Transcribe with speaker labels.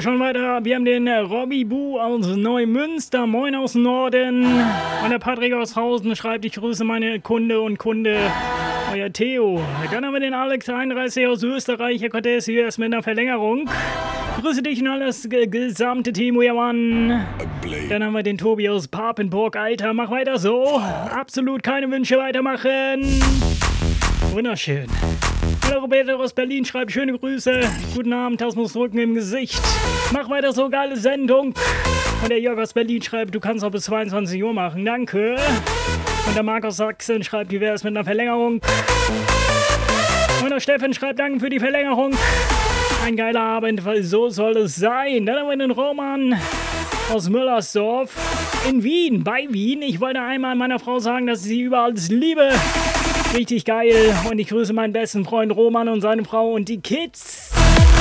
Speaker 1: schon weiter. Wir haben den Robby Bu aus Neumünster. Moin aus dem Norden. Und der Patrick aus Hausen schreibt, ich grüße meine Kunde und Kunde. Euer Theo. Dann haben wir den Alex 31 aus Österreich. Er konnte es hier erst mit einer Verlängerung. Grüße dich und alles gesamte Team, we are one. Dann haben wir den Tobi aus Papenburg. Alter, mach weiter so. Absolut keine Wünsche, weitermachen. Wunderschön. Der Roberto aus Berlin schreibt schöne Grüße. Guten Abend, Tasmusrücken im Gesicht. Mach weiter so, geile Sendung. Und der Jörg aus Berlin schreibt, du kannst auch bis 22 Uhr machen. Danke. Und der Marc aus Sachsen schreibt, wie wäre es mit einer Verlängerung? Und der Steffen schreibt, danke für die Verlängerung. Ein geiler Abend, weil so soll es sein. Dann haben wir den Roman aus Müllersdorf in Wien, bei Wien. Ich wollte einmal meiner Frau sagen, dass ich sie über alles liebe. Richtig geil. Und ich grüße meinen besten Freund Roman und seine Frau und die Kids.